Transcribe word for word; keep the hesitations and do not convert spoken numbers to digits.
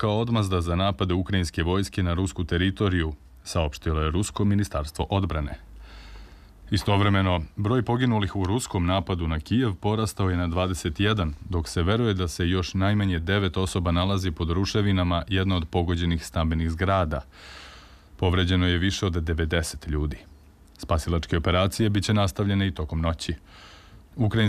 kao odmazda za napade ukrajinske vojske na rusku teritoriju, saopštilo je rusko ministarstvo odbrane. Istovremeno, broj poginulih u ruskom napadu na Kijev porastao je na dvadeset jedan, dok se veruje da se još najmanje devet osoba nalazi pod ruševinama jedno od pogođenih stambenih zgrada. Povređeno je više od devedeset ljudi. Spasilačke operacije biće nastavljene i tokom noći. Ukrajinski